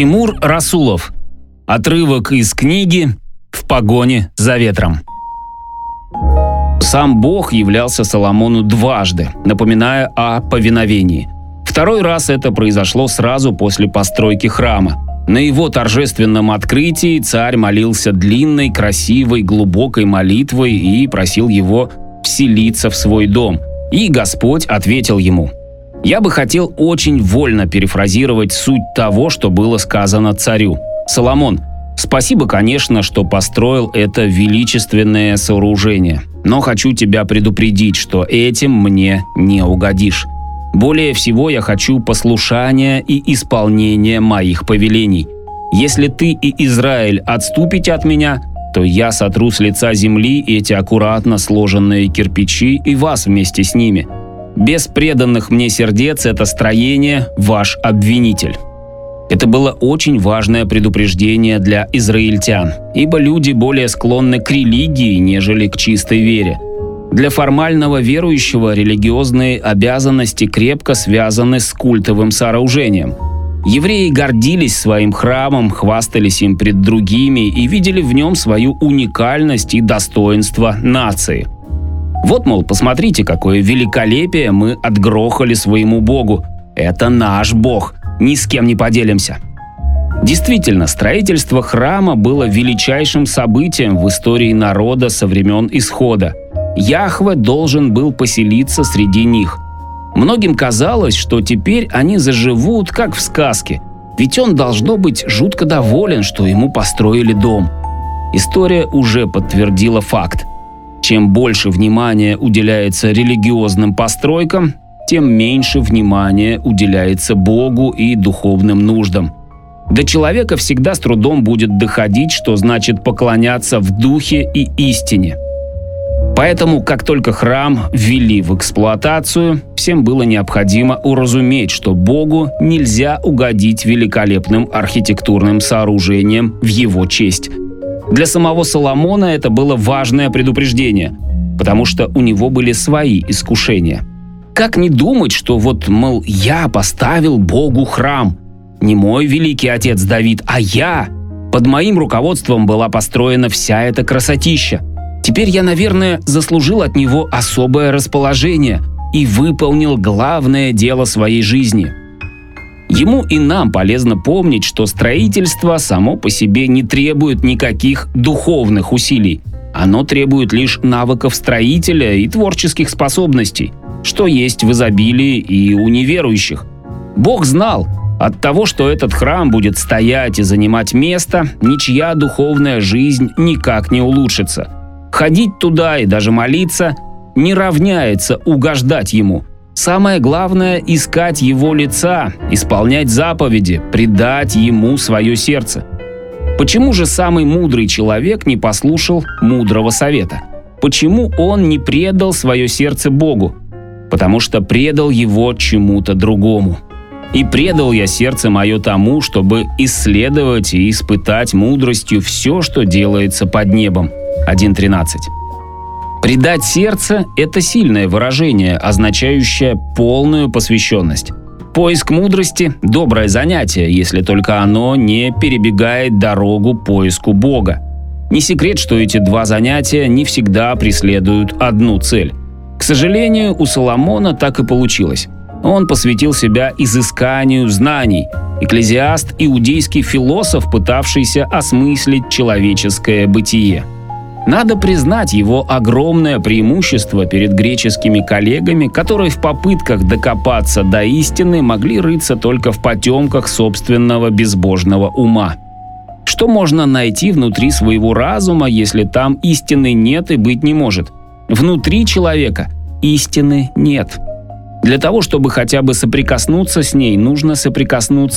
Тимур Расулов. Отрывок из книги «В погоне за ветром». Сам Бог являлся Соломону дважды, напоминая о повиновении. Второй раз это произошло сразу после постройки храма. На его торжественном открытии царь молился длинной, красивой, глубокой молитвой и просил его вселиться в свой дом. И Господь ответил ему. Я бы хотел очень вольно перефразировать суть того, что было сказано царю. Соломон, спасибо, конечно, что построил это величественное сооружение, но хочу тебя предупредить, что этим мне не угодишь. Более всего я хочу послушания и исполнения моих повелений. Если ты и Израиль отступите от меня, то я сотру с лица земли эти аккуратно сложенные кирпичи и вас вместе с ними. Без преданных мне сердец это строение – ваш обвинитель». Это было очень важное предупреждение для израильтян, ибо люди более склонны к религии, нежели к чистой вере. Для формального верующего религиозные обязанности крепко связаны с культовым сооружением. Евреи гордились своим храмом, хвастались им пред другими и видели в нем свою уникальность и достоинство нации. Вот, мол, посмотрите, какое великолепие мы отгрохали своему Богу. Это наш Бог, ни с кем не поделимся. Действительно, строительство храма было величайшим событием в истории народа со времен Исхода. Яхве должен был поселиться среди них. Многим казалось, что теперь они заживут, как в сказке, ведь он, должно быть, жутко доволен, что ему построили дом. История уже подтвердила факт. Чем больше внимания уделяется религиозным постройкам, тем меньше внимания уделяется Богу и духовным нуждам. До человека всегда с трудом будет доходить, что значит поклоняться в духе и истине. Поэтому, как только храм ввели в эксплуатацию, всем было необходимо уразуметь, что Богу нельзя угодить великолепным архитектурным сооружением в его честь. Для самого Соломона это было важное предупреждение, потому что у него были свои искушения. Как не думать, что вот, мол, я поставил Богу храм? Не мой великий отец Давид, а я. Под моим руководством была построена вся эта красотища. Теперь я, наверное, заслужил от него особое расположение и выполнил главное дело своей жизни. Ему и нам полезно помнить, что строительство само по себе не требует никаких духовных усилий. Оно требует лишь навыков строителя и творческих способностей, что есть в изобилии и у неверующих. Бог знал, от того, что этот храм будет стоять и занимать место, ничья духовная жизнь никак не улучшится. Ходить туда и даже молиться не равняется угождать ему. Самое главное – искать его лица, исполнять заповеди, предать ему свое сердце. Почему же самый мудрый человек не послушал мудрого совета? Почему он не предал свое сердце Богу? Потому что предал его чему-то другому. «И предал я сердце мое тому, чтобы исследовать и испытать мудростью все, что делается под небом». 1.13. Предать сердце – это сильное выражение, означающее полную посвященность. Поиск мудрости – доброе занятие, если только оно не перебегает дорогу поиску Бога. Не секрет, что эти два занятия не всегда преследуют одну цель. К сожалению, у Соломона так и получилось. Он посвятил себя изысканию знаний. Экклезиаст – иудейский философ, пытавшийся осмыслить человеческое бытие. Надо признать его огромное преимущество перед греческими коллегами, которые в попытках докопаться до истины могли рыться только в потемках собственного безбожного ума. Что можно найти внутри своего разума, если там истины нет и быть не может? Внутри человека истины нет. Для того, чтобы хотя бы соприкоснуться с ней, нужно соприкоснуться